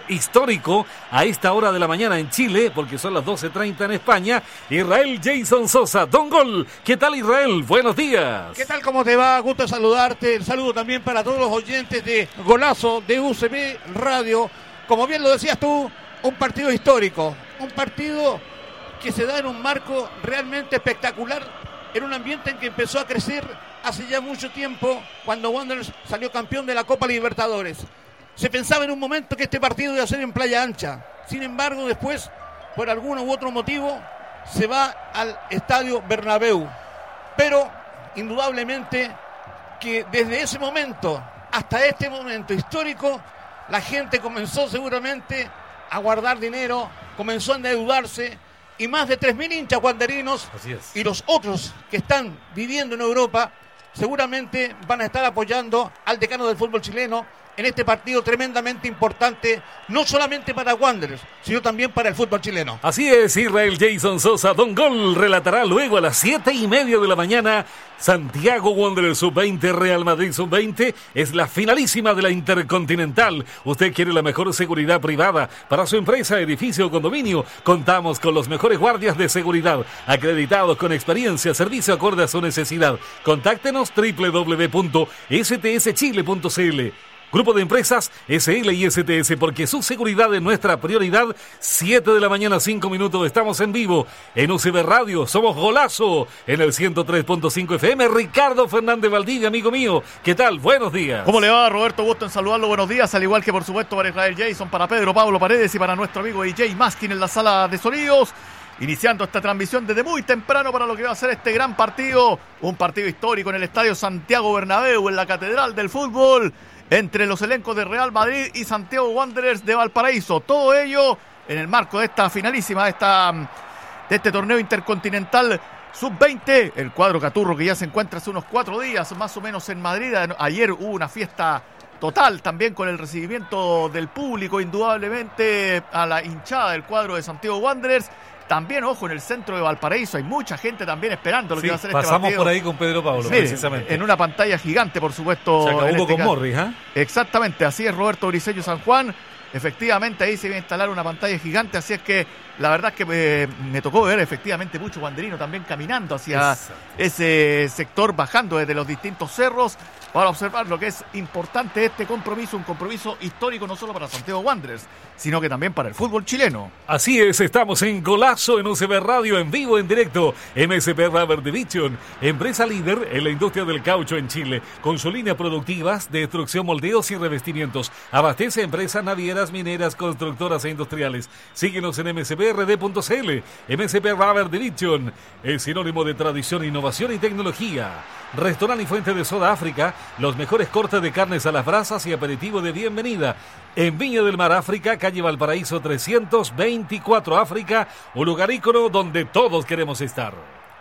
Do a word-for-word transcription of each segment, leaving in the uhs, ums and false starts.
histórico a esta hora de la mañana en Chile, porque son las doce treinta en España. Israel Jason Sosa, Don Gol. ¿Qué tal, Israel? Buenos días. ¿Qué tal? ¿Cómo te va? Gusto saludarte. El saludo también para todos los oyentes de Golazo de U C B Radio. Como bien lo decías tú, un partido histórico, un partido que se da en un marco realmente espectacular, en un ambiente en que empezó a crecer hace ya mucho tiempo, cuando Wanderers salió campeón de la Copa Libertadores. Se pensaba en un momento que este partido iba a ser en Playa Ancha. Sin embargo, después, por alguno u otro motivo, se va al Estadio Bernabéu. Pero, indudablemente, que desde ese momento hasta este momento histórico, la gente comenzó seguramente a guardar dinero, comenzó a endeudarse, y más de tres mil hinchas wanderinos y los otros que están viviendo en Europa seguramente van a estar apoyando al decano del fútbol chileno en este partido tremendamente importante, no solamente para Wanderers, sino también para el fútbol chileno. Así es, Israel Jason Sosa, Don Gol, relatará luego a las siete y media de la mañana, Santiago Wanderers sub veinte, Real Madrid sub veinte, es la finalísima de la Intercontinental. Usted quiere la mejor seguridad privada para su empresa, edificio o condominio. Contamos con los mejores guardias de seguridad, acreditados con experiencia, servicio acorde a su necesidad. Contáctenos doble u doble u doble u punto s t s chile punto c l. Grupo de Empresas S L y S T S, porque su seguridad es nuestra prioridad. siete de la mañana, cinco minutos, estamos en vivo en U C B Radio, somos Golazo en el ciento tres punto cinco F M. Ricardo Fernández Valdivia, amigo mío, ¿qué tal? Buenos días. ¿Cómo le va, Roberto? Gusto en saludarlo, buenos días, al igual que por supuesto para Israel Jason, para Pedro Pablo Paredes y para nuestro amigo D J Maskin en la sala de sonidos. Iniciando esta transmisión desde muy temprano para lo que va a ser este gran partido, un partido histórico en el Estadio Santiago Bernabéu, en la Catedral del Fútbol, entre los elencos de Real Madrid y Santiago Wanderers de Valparaíso. Todo ello en el marco de esta finalísima, de, esta, de este torneo intercontinental sub veinte. El cuadro caturro que ya se encuentra hace unos cuatro días más o menos en Madrid. Ayer hubo una fiesta total también con el recibimiento del público, indudablemente a la hinchada del cuadro de Santiago Wanderers. También, ojo, en el centro de Valparaíso hay mucha gente también esperando lo sí, que va a ser este partido. Pasamos por ahí con Pedro Pablo, sí, precisamente. En una pantalla gigante, por supuesto. Se acabó este con caso. Morris, ¿eh? Exactamente, así es, Roberto Briceño San Juan. Efectivamente, ahí se va a instalar una pantalla gigante, así es que la verdad es que eh, me tocó ver efectivamente mucho wanderino también caminando hacia Exacto. ese sector, bajando desde los distintos cerros para observar lo que es importante este compromiso, un compromiso histórico no solo para Santiago Wanderers, sino que también para el fútbol chileno. Así es, estamos en Golazo en U C B Radio, en vivo, en directo, M S P Rubber Division, empresa líder en la industria del caucho en Chile, con su línea productivas de extrusión, moldeos y revestimientos. Abastece a empresas navieras, mineras, constructoras e industriales. Síguenos en m s p r d punto c l. M S P Rubber Division es sinónimo de tradición, innovación y tecnología. Restaurante y Fuente de Soda África, los mejores cortes de carnes a las brasas y aperitivo de bienvenida. En Viña del Mar, África, calle Valparaíso trescientos veinticuatro, África, un lugar ícono donde todos queremos estar.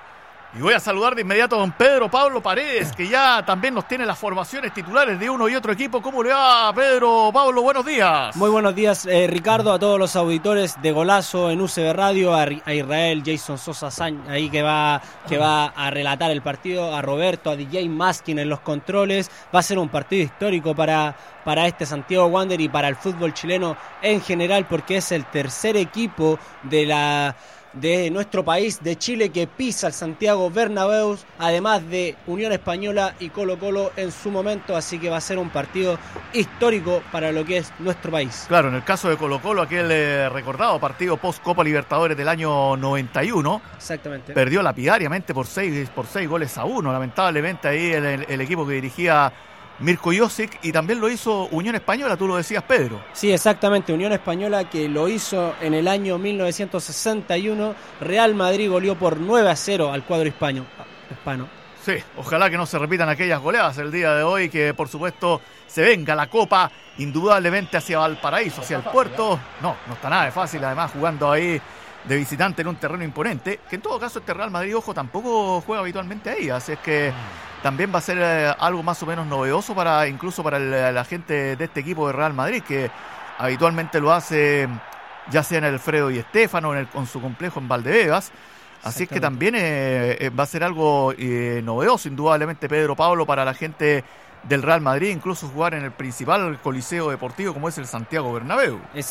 Y voy a saludar de inmediato a don Pedro Pablo Paredes, que ya también nos tiene las formaciones titulares de uno y otro equipo. ¿Cómo le va, Pedro Pablo? Buenos días. Muy buenos días, eh, Ricardo, a todos los auditores de Golazo en U C B Radio, a, a Israel Jason Sosa Sañ, ahí que va, que va a relatar el partido, a Roberto, a D J Maskin en los controles. Va a ser un partido histórico para, para este Santiago Wanderers y para el fútbol chileno en general, porque es el tercer equipo de la... de nuestro país, de Chile, que pisa el Santiago Bernabéu, además de Unión Española y Colo Colo en su momento, así que va a ser un partido histórico para lo que es nuestro país. Claro, en el caso de Colo Colo, aquel eh, recordado partido post-Copa Libertadores del año noventa y uno, exactamente, perdió lapidariamente por seis, por seis goles a uno, lamentablemente ahí el, el, el equipo que dirigía Mirko Josic, y también lo hizo Unión Española, tú lo decías, Pedro. Sí, exactamente, Unión Española, que lo hizo en el año mil novecientos sesenta y uno. Real Madrid goleó por nueve a cero al cuadro hispano. hispano. Sí, ojalá que no se repitan aquellas goleadas el día de hoy, que por supuesto se venga la Copa indudablemente hacia Valparaíso, hacia el puerto. No, no está nada de fácil, además jugando ahí de visitante en un terreno imponente, que en todo caso este Real Madrid, ojo, tampoco juega habitualmente ahí, así es que también va a ser eh, algo más o menos novedoso para incluso para el, la gente de este equipo de Real Madrid, que habitualmente lo hace ya sea en el Alfredo y Estéfano, en el, con su complejo en Valdebebas. Así es que también eh, va a ser algo eh, novedoso, indudablemente, Pedro Pablo, para la gente del Real Madrid, incluso jugar en el principal coliseo deportivo como es el Santiago Bernabéu.